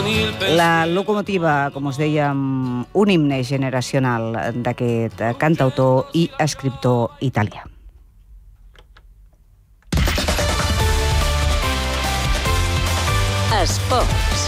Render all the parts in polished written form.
La locomotiva, com us dèiem, un himne generacional d'aquest cantautor i escriptor italià. Esports.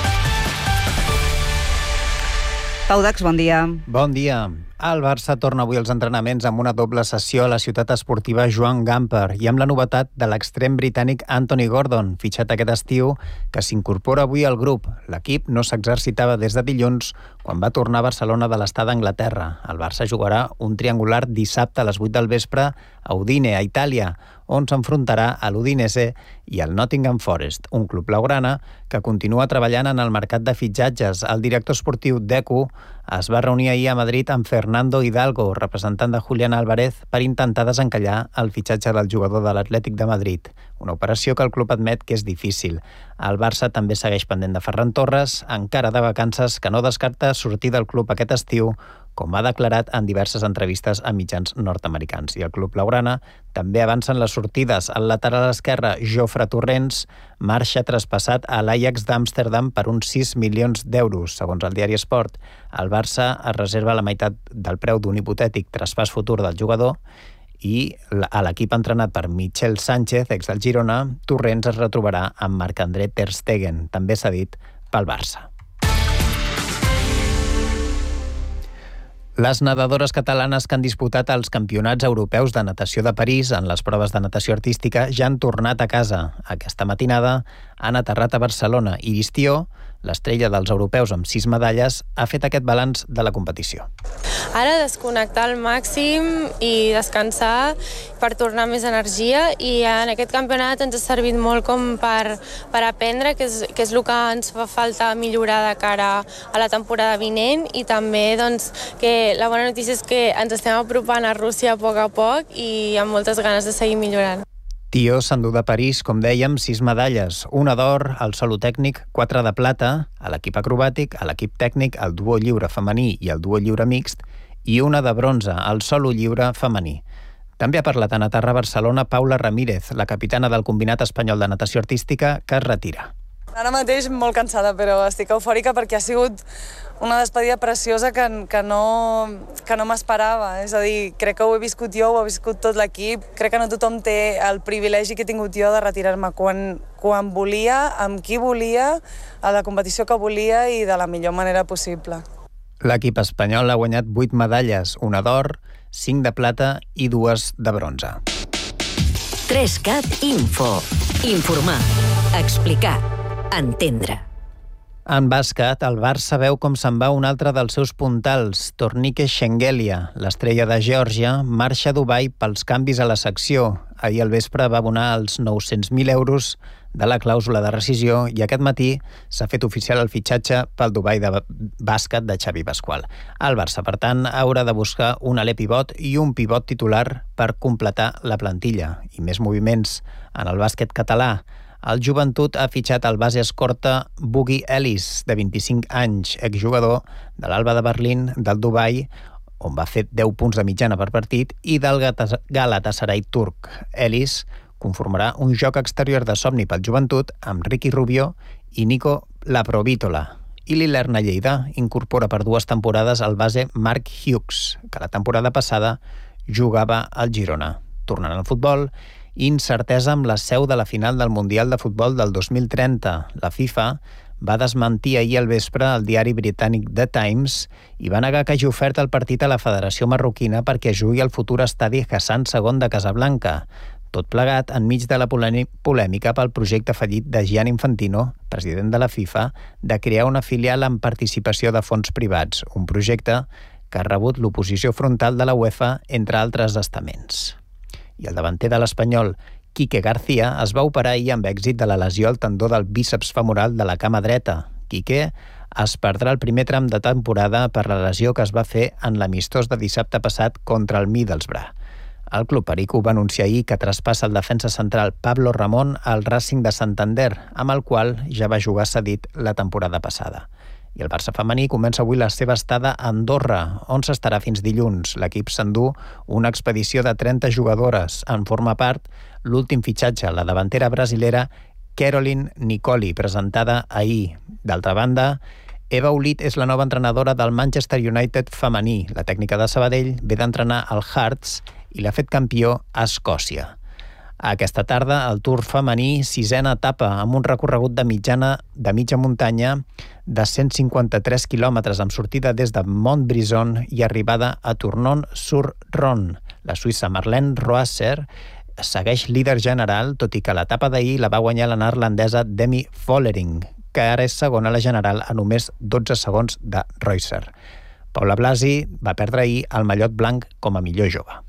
Pau Dax, bon dia. Bon dia. El Barça torna avui als entrenaments amb una doble sessió a la ciutat esportiva Joan Gamper i amb la novetat de l'extrem britànic Anthony Gordon, fitxat aquest estiu, que s'incorpora avui al grup. L'equip no s'exercitava des de dilluns, quan va tornar a Barcelona de l'estat d'Anglaterra. El Barça jugarà un triangular dissabte a les 8 del vespre a Udine, a Itàlia, on s'enfrontarà a l'Udinese i al Nottingham Forest, un club blaugrana que continua treballant en el mercat de fitxatges. El director esportiu Deco es va reunir ahir a Madrid amb Fernando Hidalgo, representant de Julián Álvarez, per intentar desencallar el fitxatge del jugador de l'Atlètic de Madrid, una operació que el club admet que és difícil. El Barça també segueix pendent de Ferran Torres, encara de vacances, que no descarta sortir del club aquest estiu, com ha declarat en diverses entrevistes a mitjans nord-americans. I el club blaugrana també avança en les sortides. El lateral esquerre, Jofre Torrents, marxa traspassat a l'Ajax d'Amsterdam per uns 6 milions d'euros, segons el diari Sport. El Barça es reserva la meitat del preu d'un hipotètic traspàs futur del jugador i a l'equip entrenat per Michel Sánchez, ex del Girona, Torrents es retrobarà amb Marc-André Ter Stegen, també cedit pel Barça. Les nedadores catalanes que han disputat els campionats europeus de natació de París en les proves de natació artística ja han tornat a casa. Aquesta matinada han aterrat a Barcelona. Iris Tió, l'estrella dels europeus amb 6 medalles, ha fet aquest balanç de la competició. Ara desconnectar al màxim i descansar per tornar més energia, i en aquest campionat ens ha servit molt com per aprendre, que és el que ens fa falta millorar de cara a la temporada vinent, i també doncs, que la bona notícia és que ens estem apropant a Rússia a poc i amb moltes ganes de seguir millorant. Tió s'endú de París, com dèiem, 6 medalles, una d'or al solo tècnic, 4 de plata a l'equip acrobàtic, a l'equip tècnic, al duo lliure femení i al duo lliure mixt, i una de bronze al solo lliure femení. També ha parlat a Natarra Barcelona Paula Ramírez, la capitana del combinat espanyol de natació artística, que es retira. Ara mateix molt cansada, però estic eufòrica perquè ha sigut una despedida preciosa que no m'esperava. És a dir, crec que ho he viscut jo, ho ha viscut tot l'equip. Crec que no tothom té el privilegi que he tingut jo de retirar-me quan volia, amb qui volia, a la competició que volia i de la millor manera possible. L'equip espanyol ha guanyat 8 medalles, una d'or, 5 de plata i 2 de bronze. 3CAT Info. Informar, explicar, entendre. En bàsquet, el Barça veu com se'n va un altre dels seus puntals. Tornike Shengelia, l'estrella de Geòrgia, marxa a Dubai pels canvis a la secció. Ahir al vespre va abonar els 900.000 euros de la clàusula de rescisió i aquest matí s'ha fet oficial el fitxatge pel Dubai de bàsquet de Xavi Pasqual. El Barça, per tant, haurà de buscar un alè pivot i un pivot titular per completar la plantilla. I més moviments en el bàsquet català. El Joventut ha fitxat el base escorta Boogie Ellis, de 25 anys, exjugador de l'Alba de Berlín, del Dubai, on va fer 10 punts de mitjana per partit, i del Galatasaray turc. Ellis conformarà un joc exterior de somni pel Joventut amb Ricky Rubio i Nico Laprovítola. I l'Ilerna Lleida incorpora per 2 temporades el base Mark Hughes, que la temporada passada jugava al Girona. Tornant al futbol, incertesa amb la seu de la final del Mundial de Futbol del 2030. La FIFA va desmentir ahir al vespre el diari britànic The Times i va negar que hagi ofert el partit a la Federació Marroquina perquè jugui al futur estadi Hassan II de Casablanca. Tot plegat enmig de la polèmica pel projecte fallit de Gianni Infantino, president de la FIFA, de crear una filial amb participació de fons privats, un projecte que ha rebut l'oposició frontal de la UEFA, entre altres estaments. I el davanter de l'Espanyol, Quique García, es va operar ahir amb èxit de la lesió al tendó del bíceps femoral de la cama dreta. Quique es perdrà el primer tram de temporada per la lesió que es va fer en l'amistós de dissabte passat contra el Middlesbrough. El club perico va anunciar ahir que traspassa el defensa central Pablo Ramón al Racing de Santander, amb el qual ja va jugar cedit la temporada passada. I el Barça femení comença avui la seva estada a Andorra, on s'estarà fins dilluns. L'equip s'endú una expedició de 30 jugadores. En forma part l'últim fitxatge, la davantera brasilera Caroline Nicoli, presentada ahir. D'altra banda, Eva Ulit és la nova entrenadora del Manchester United femení. La tècnica de Sabadell ve d'entrenar el Hearts i l'ha fet campió a Escòcia. Aquesta tarda, el Tour femení, 6a etapa, amb un recorregut de mitja muntanya de 153 quilòmetres, amb sortida des de Montbrison i arribada a Tournon-sur-Rhône. La suïssa Marlene Roasser segueix líder general, tot i que l'etapa d'ahir la va guanyar la neerlandesa Demi Vollering, que ara és segona a la general a només 12 segons de Reusser. Paula Blasi va perdre ahir el mallot blanc com a millor jove.